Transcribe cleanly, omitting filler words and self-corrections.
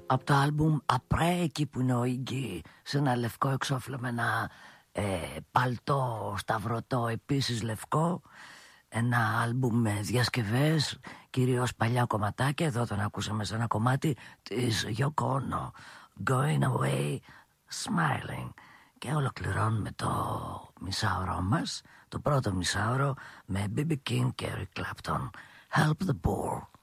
από το άλμπουμ Απρέ, εκεί που είναι ο Iggy σε ένα λευκό εξώφυλλο με ένα παλτό σταυρωτό επίσης λευκό. Ένα άλμπουμ με διασκευές, κυρίως παλιά κομματάκια. Εδώ τον ακούσαμε σε ένα κομμάτι της Yoko Ono, Going Away Smiling. Και ολοκληρώνουμε το μισάωρό μας, το πρώτο μισάωρο, με B.B. King και Eric Clapton, Help the Poor.